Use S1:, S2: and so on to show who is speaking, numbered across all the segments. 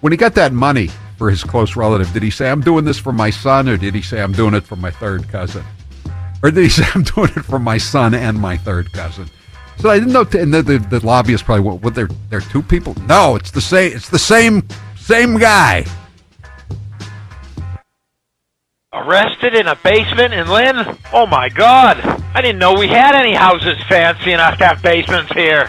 S1: When he got that money for his close relative, did he say, I'm doing this for my son, or did he say, I'm doing it for my third cousin? Or did he say, I'm doing it for my son and my third cousin? So I didn't know, and the lobbyist probably went, what, they're two people? No, it's the same guy.
S2: Arrested in a basement in Lynn? Oh my God! I didn't know we had any houses fancy enough to have basements here.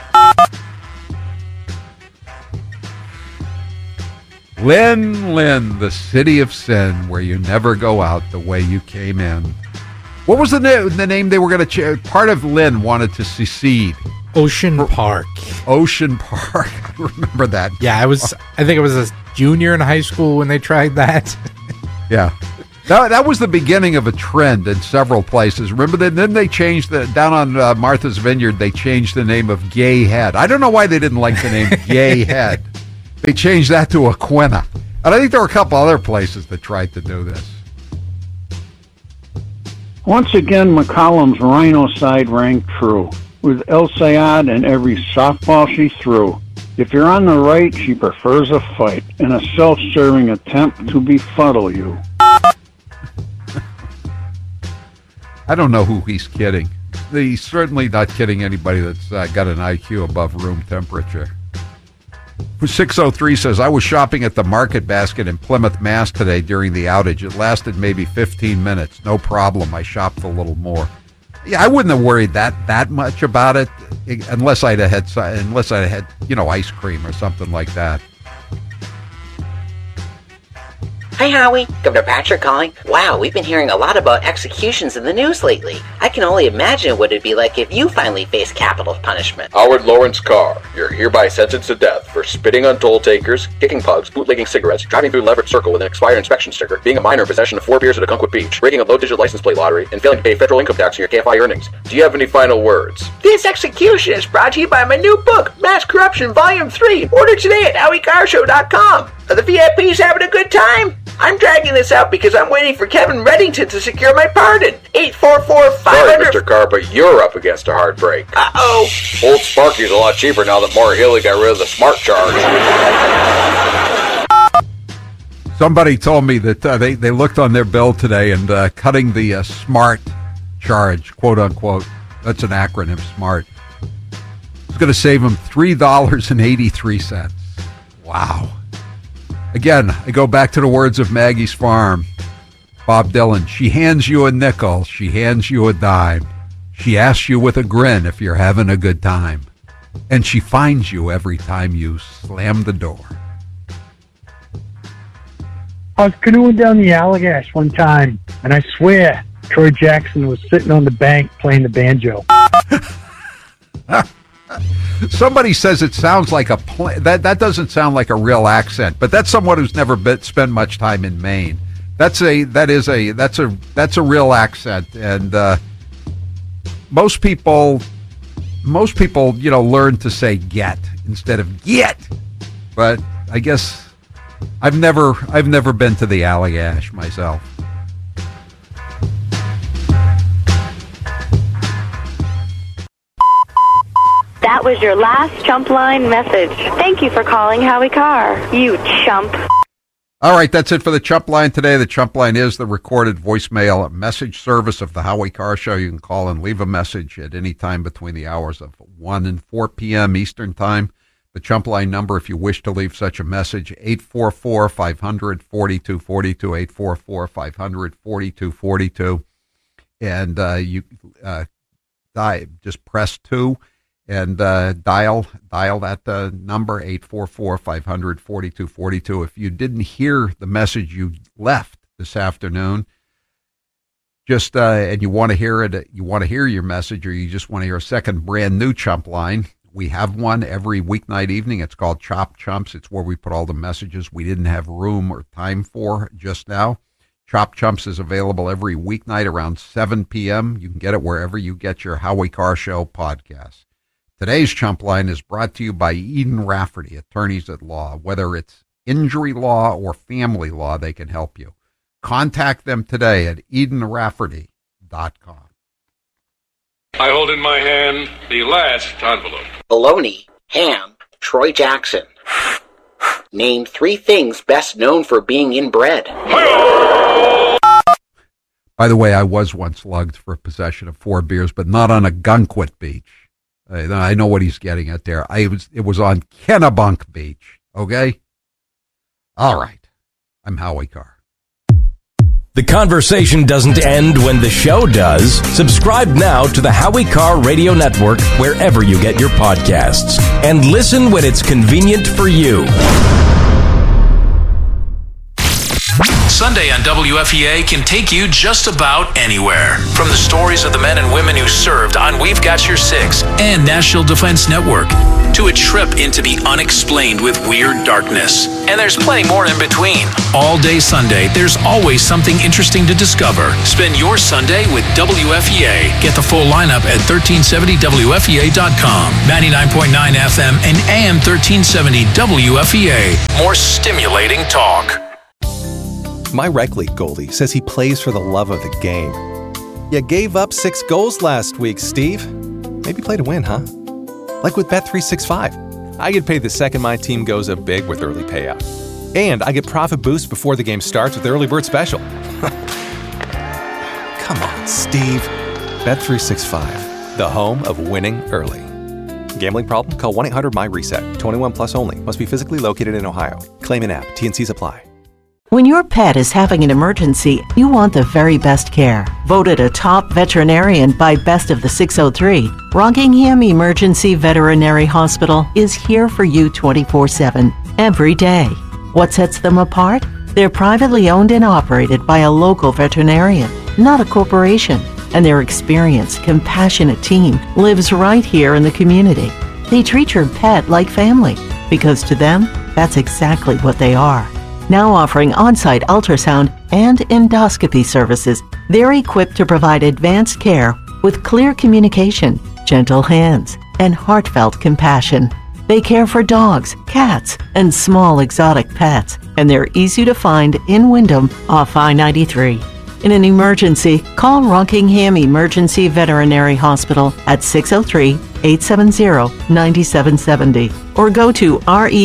S1: Lynn, the city of sin, where you never go out the way you came in. What was the name they were going to change? Part of Lynn wanted to secede.
S3: Ocean Park.
S1: Ocean Park. I remember that.
S3: Yeah, I think it was a junior in high school when they tried that.
S1: Yeah. That was the beginning of a trend in several places. Remember that? Then they changed down on Martha's Vineyard, they changed the name of Gay Head. I don't know why they didn't like the name Gay Head. They changed that to Aquina. And I think there were a couple other places that tried to do this.
S4: Once again, McCollum's Rhino side rang true, with El Sayad and every softball she threw. If you're on the right, she prefers a fight and a self-serving attempt to befuddle you.
S1: I don't know who he's kidding. He's certainly not kidding anybody that's got an IQ above room temperature. 603 says, I was shopping at the Market Basket in Plymouth, Mass. today during the outage. It lasted maybe 15 minutes. No problem. I shopped a little more. Yeah, I wouldn't have worried that much about it unless I'd have had, ice cream or something like that.
S5: Hi, Howie. Governor Patrick calling. Wow, we've been hearing a lot about executions in the news lately. I can only imagine what it'd be like if you finally faced capital punishment.
S6: Howard Lawrence Carr, you're hereby sentenced to death for spitting on toll takers, kicking pugs, bootlegging cigarettes, driving through Leverett Circle with an expired inspection sticker, being a minor in possession of 4 beers at Ogunquit Beach, breaking a low-digit license plate lottery, and failing to pay federal income tax on your KFI earnings. Do you have any final words?
S5: This execution is brought to you by my new book, Mass Corruption Volume 3. Order today at HowieCarrshow.com. Are the VIPs having a good time? I'm dragging this out because I'm waiting for Kevin Reddington to secure my pardon. 844-500...
S6: Sorry, Mr. Carr, but you're up against a hard break.
S5: Uh-oh.
S6: Old Sparky's a lot cheaper now that Maura Healey got rid of the smart charge.
S1: Somebody told me that they looked on their bill today and cutting the smart charge, quote unquote, that's an acronym, SMART, it's going to save them $3.83. Wow. Again, I go back to the words of Maggie's Farm. Bob Dylan, she hands you a nickel, she hands you a dime. She asks you with a grin if you're having a good time. And she finds you every time you slam the door.
S7: I was canoeing down the Allagash one time, and I swear Troy Jackson was sitting on the bank playing the banjo.
S1: Somebody says it sounds like that doesn't sound like a real accent, but that's someone who's never spent much time in Maine. That's a real accent, and most people learn to say get instead of get. But I guess I've never been to the Allagash myself.
S8: That was your last Chump Line message. Thank you for calling Howie Carr, you chump.
S1: All right, that's it for the Chump Line today. The Chump Line is the recorded voicemail message service of the Howie Carr Show. You can call and leave a message at any time between the hours of 1 and 4 p.m. Eastern Time. The Chump Line number, if you wish to leave such a message, 844-500-4242, 844-500-4242. And you just press 2. And dial that number, 844-500-4242. If you didn't hear the message you left this afternoon, just and you want to hear it, you want to hear your message, or you just want to hear a second brand new Chump Line, we have one every weeknight evening. It's called Chop Chumps. It's where we put all the messages we didn't have room or time for just now. Chop Chumps is available every weeknight around 7 p.m. You can get it wherever you get your Howie Carr Show podcast. Today's Chump Line is brought to you by Eden Rafferty, attorneys at law. Whether it's injury law or family law, they can help you. Contact them today at EdenRafferty.com.
S9: I hold in my hand the last envelope.
S5: Bologna, ham, Troy Jackson. Name 3 things best known for being inbred.
S1: By the way, I was once lugged for possession of 4 beers, but not on Ogunquit Beach. I know what he's getting at there. It was on Kennebunk Beach, okay? All right. I'm Howie Carr.
S10: The conversation doesn't end when the show does. Subscribe now to the Howie Carr Radio Network wherever you get your podcasts. And listen when it's convenient for you.
S11: Sunday on WFEA can take you just about anywhere. From the stories of the men and women who served on We've Got Your Six and National Defense Network, to a trip into the unexplained with Weird Darkness. And there's plenty more in between. All day Sunday, there's always something interesting to discover. Spend your Sunday with WFEA. Get the full lineup at 1370WFEA.com. 99.9 FM and AM 1370 WFEA. More stimulating talk.
S12: My rec league goalie says he plays for the love of the game. You gave up 6 goals last week, Steve. Maybe play to win, huh? Like with Bet365. I get paid the second my team goes up big with early payout. And I get profit boost before the game starts with Early Bird Special. Come on, Steve. Bet365, the home of winning early. Gambling problem? Call 1-800-MY-RESET. 21 plus only. Must be physically located in Ohio. Claim in app. T&Cs apply.
S13: When your pet is having an emergency, you want the very best care. Voted a top veterinarian by Best of the 603, Rockingham Emergency Veterinary Hospital is here for you 24/7, every day. What sets them apart? They're privately owned and operated by a local veterinarian, not a corporation. And their experienced, compassionate team lives right here in the community. They treat your pet like family, because to them, that's exactly what they are. Now offering on-site ultrasound and endoscopy services, they're equipped to provide advanced care with clear communication, gentle hands, and heartfelt compassion. They care for dogs, cats, and small exotic pets, and they're easy to find in Wyndham off I-93. In an emergency, call Rockingham Emergency Veterinary Hospital at 603-870-9770 or go to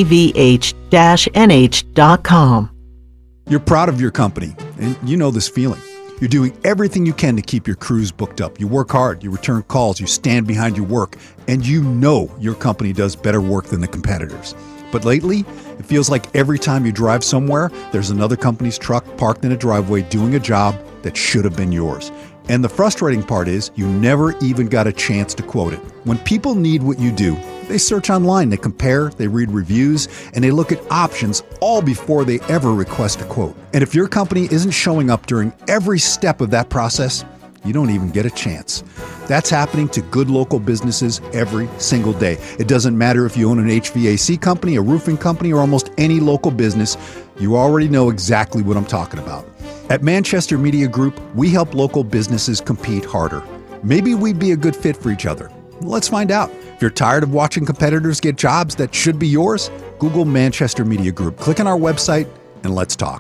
S13: revh-nh.com.
S14: You're proud of your company, and you know this feeling. You're doing everything you can to keep your crews booked up. You work hard, you return calls, you stand behind your work, and you know your company does better work than the competitors. But lately, it feels like every time you drive somewhere, there's another company's truck parked in a driveway doing a job that should have been yours. And the frustrating part is you never even got a chance to quote it. When people need what you do, they search online, they compare, they read reviews, and they look at options all before they ever request a quote. And if your company isn't showing up during every step of that process, you don't even get a chance. That's happening to good local businesses every single day. It doesn't matter if you own an HVAC company, a roofing company, or almost any local business. You already know exactly what I'm talking about. At Manchester Media Group, we help local businesses compete harder. Maybe we'd be a good fit for each other. Let's find out. If you're tired of watching competitors get jobs that should be yours, Google Manchester Media Group. Click on our website and let's talk.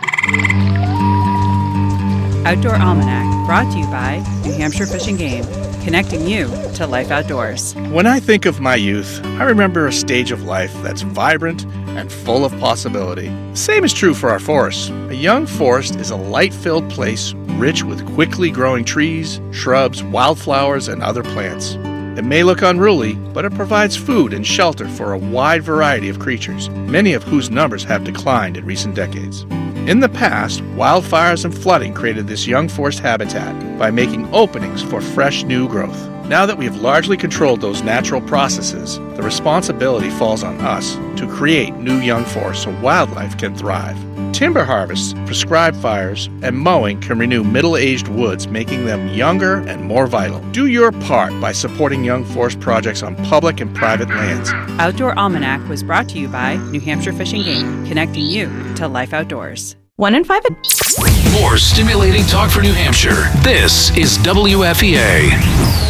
S15: Outdoor Almanac, brought to you by New Hampshire Fish and Game, connecting you to life outdoors.
S16: When I think of my youth, I remember a stage of life that's vibrant and full of possibility. The same is true for our forests. A young forest is a light-filled place rich with quickly growing trees, shrubs, wildflowers, and other plants. It may look unruly, but it provides food and shelter for a wide variety of creatures, many of whose numbers have declined in recent decades. In the past, wildfires and flooding created this young forest habitat by making openings for fresh new growth. Now that we have largely controlled those natural processes, the responsibility falls on us to create new young forests so wildlife can thrive. Timber harvests, prescribed fires, and mowing can renew middle-aged woods, making them younger and more vital. Do your part by supporting young forest projects on public and private lands.
S15: Outdoor Almanac was brought to you by New Hampshire Fish and Game, connecting you to life outdoors.
S17: 1 in 5.
S11: More stimulating talk for New Hampshire. This is WFEA.